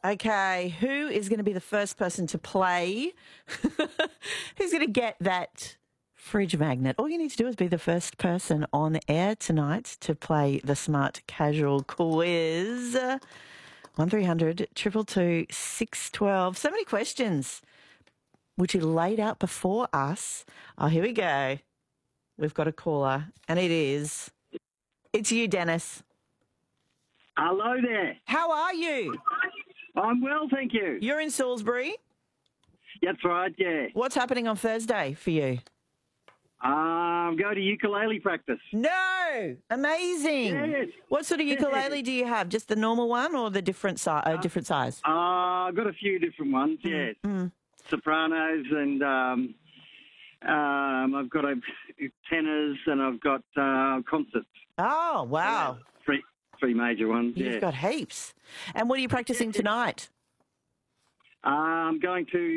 Okay, who is going to be the first person to play? Who's going to get that fridge magnet? All you need to do is be the first person on air tonight to play the Smart Casual quiz. 1300 222 612. So many questions, which you laid out before us. Oh, here we go. We've got a caller, and it's you, Dennis. Hello there. How are you? I'm well, thank you. You're in Salisbury. That's right, yeah. What's happening on Thursday for you? I'm going to ukulele practice. No! Amazing. Yes. What sort of ukulele do you have? Just the normal one or the different size? I've got a few different ones, yes. Sopranos and I've got tenors and I've got concerts. Oh, wow. Three major ones, You've got heaps. And what are you practicing tonight? I'm going to